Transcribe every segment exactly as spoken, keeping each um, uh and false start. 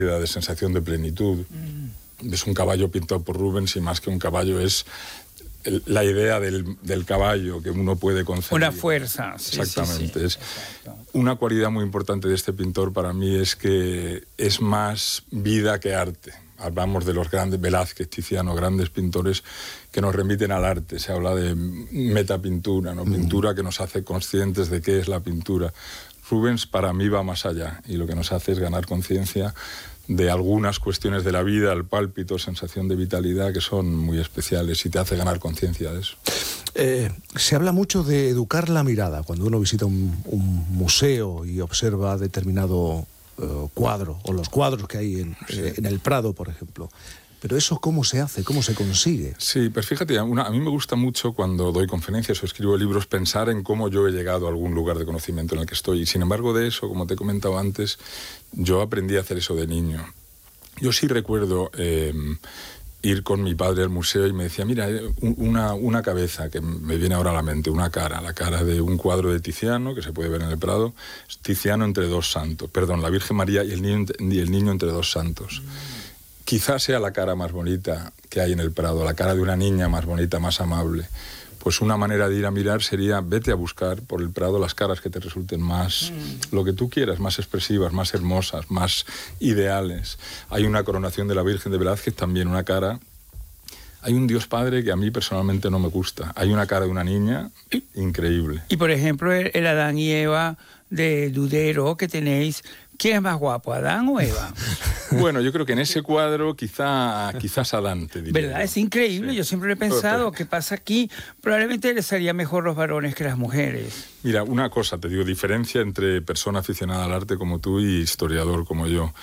de sensación de plenitud. Mm. Es un caballo pintado por Rubens y más que un caballo es el, la idea del, del caballo que uno puede concebir. Una fuerza. Sí, exactamente. Sí, sí. Es una cualidad muy importante de este pintor para mí es que es más vida que arte. Hablamos de los grandes, Velázquez, Tiziano, grandes pintores que nos remiten al arte. Se habla de metapintura, ¿no? Mm. Pintura que nos hace conscientes de qué es la pintura. Rubens para mí va más allá y lo que nos hace es ganar conciencia de algunas cuestiones de la vida, el pálpito, sensación de vitalidad, que son muy especiales y te hace ganar conciencia de eso. Eh, se habla mucho de educar la mirada cuando uno visita un, un museo y observa determinado uh, cuadro, o los cuadros que hay en, sí. eh, en el Prado, por ejemplo. Pero eso, ¿cómo se hace? ¿Cómo se consigue? Sí, pues fíjate, una, a mí me gusta mucho cuando doy conferencias o escribo libros pensar en cómo yo he llegado a algún lugar de conocimiento en el que estoy. Y sin embargo de eso, como te he comentado antes, yo aprendí a hacer eso de niño. Yo sí recuerdo eh, ir con mi padre al museo y me decía, mira, una, una cabeza que me viene ahora a la mente, una cara, la cara de un cuadro de Tiziano, que se puede ver en el Prado, Tiziano entre dos santos, perdón, la Virgen María y el niño, y el niño entre dos santos. Quizás sea la cara más bonita que hay en el Prado, la cara de una niña más bonita, más amable. Pues una manera de ir a mirar sería, vete a buscar por el Prado las caras que te resulten más, mm. lo que tú quieras, más expresivas, más hermosas, más ideales. Hay una coronación de la Virgen de Velázquez, también una cara. Hay un Dios Padre que a mí personalmente no me gusta. Hay una cara de una niña increíble. Y por ejemplo, el, el Adán y Eva de Dudero que tenéis, ¿quién es más guapo, Adán o Eva? Bueno, yo creo que en ese cuadro quizá, quizás Adán, te diría. ¿Verdad? Es increíble. Sí. Yo siempre he pensado, ¿qué pasa aquí? Probablemente les haría mejor los varones que las mujeres. Mira, una cosa, te digo, diferencia entre persona aficionada al arte como tú y historiador como yo.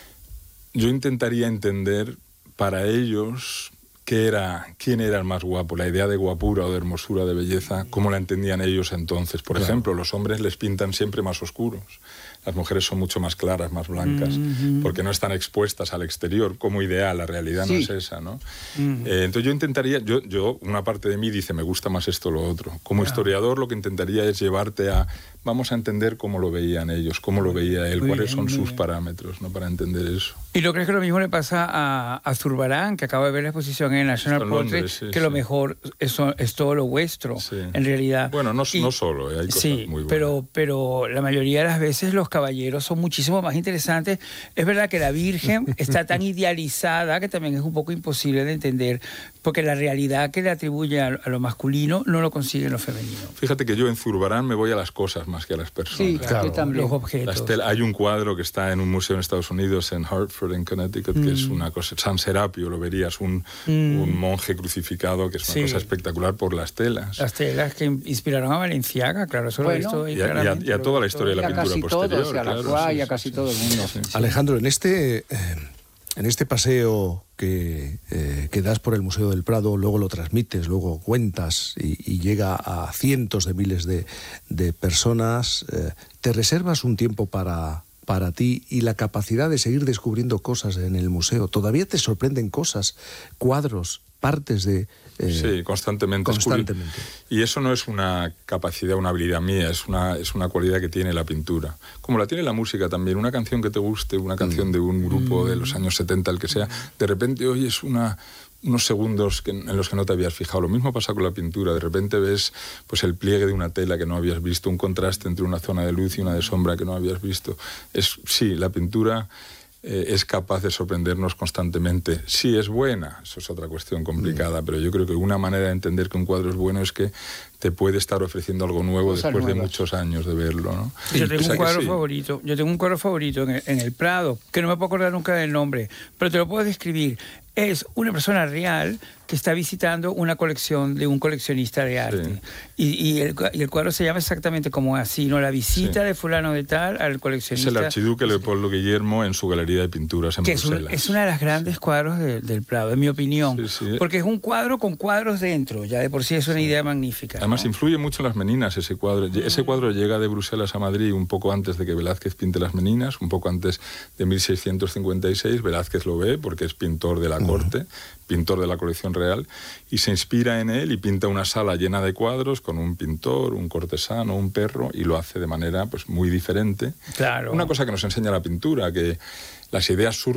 Yo intentaría entender para ellos qué era, quién era el más guapo, la idea de guapura o de hermosura, de belleza, cómo la entendían ellos entonces. Por claro. ejemplo, los hombres les pintan siempre más oscuros. Las mujeres son mucho más claras, más blancas, mm-hmm. porque no están expuestas al exterior como ideal. La realidad sí. no es esa, ¿no? Mm-hmm. Eh, entonces yo intentaría, yo, yo, una parte de mí dice, me gusta más esto o lo otro. Como claro. historiador lo que intentaría es llevarte a, vamos a entender cómo lo veían ellos, cómo lo veía él, muy cuáles bien, son sus bien. parámetros, ¿no? Para entender eso. ¿Y no crees que lo mismo le pasa a, a Zurbarán, que acaba de ver la exposición en el National Portrait, sí, que sí. lo mejor es, es todo lo vuestro, sí. en realidad? Bueno, no, y, no solo, ¿eh? Hay cosas sí, muy buenas. Pero, pero la mayoría de las veces los caballeros son muchísimo más interesantes. Es verdad que la Virgen está tan idealizada que también es un poco imposible de entender, porque la realidad que le atribuye a, a lo masculino no lo consigue en lo femenino. Fíjate que yo en Zurbarán me voy a las cosas más que a las personas. Sí, claro, también. Los objetos. Estela, hay un cuadro que está en un museo en Estados Unidos, en Hartford, en Connecticut, mm. que es una cosa, San Serapio, lo verías, un, mm. un monje crucificado, que es una sí. cosa espectacular por las telas. Las telas que inspiraron a Valenciaga, claro, eso bueno, lo he visto. Y a, y, a, y a toda la historia de la pintura casi posterior. Todos, y a la claro, Croix, sí, y a casi sí, todo el mundo. Sí, sí. Alejandro, en este, eh, en este paseo que, eh, que das por el Museo del Prado, luego lo transmites, luego cuentas y, y llega a cientos de miles de, de personas, eh, ¿te reservas un tiempo para... para ti y la capacidad de seguir descubriendo cosas en el museo? ¿Todavía te sorprenden cosas, cuadros, partes de...? Eh, sí, constantemente. Constantemente. Y eso no es una capacidad, una habilidad mía, es una, es una cualidad que tiene la pintura. Como la tiene la música también. Una canción que te guste, una canción mm. de un grupo mm. de los años setenta, el que sea, de repente oyes una... unos segundos que, en los que no te habías fijado. Lo mismo pasa con la pintura. De repente ves pues, el pliegue de una tela que no habías visto, un contraste entre una zona de luz y una de sombra que no habías visto. Es, sí, la pintura eh, es capaz de sorprendernos constantemente. Sí, es buena, eso es otra cuestión complicada, mm. pero yo creo que una manera de entender que un cuadro es bueno es que te puede estar ofreciendo algo nuevo Cosas después nuevas. de muchos años de verlo, ¿no? Yo tengo o sea un cuadro sí. favorito, yo tengo un cuadro favorito en el, en el Prado, que no me puedo acordar nunca del nombre, pero te lo puedo describir. Es una persona real que está visitando una colección de un coleccionista de arte. Sí. Y, y, el, y el cuadro se llama exactamente como así, ¿no? La visita sí. de fulano de tal al coleccionista. Es el archiduque Leopoldo Guillermo en su galería de pinturas en que Bruselas. Es, un, es una de las grandes cuadros de, del Prado, en mi opinión. Sí, sí. Porque es un cuadro con cuadros dentro, ya de por sí es una sí. idea magnífica. Además, ¿no? influye mucho en las meninas ese cuadro. Mm. Ese cuadro llega de Bruselas a Madrid un poco antes de que Velázquez pinte las meninas, un poco antes de mil seiscientos cincuenta y seis. Velázquez lo ve porque es pintor de la mm. corte, pintor de la colección real, y se inspira en él y pinta una sala llena de cuadros con un pintor, un cortesano, un perro, y lo hace de manera pues muy diferente. Claro. Una cosa que nos enseña la pintura, que las ideas surgen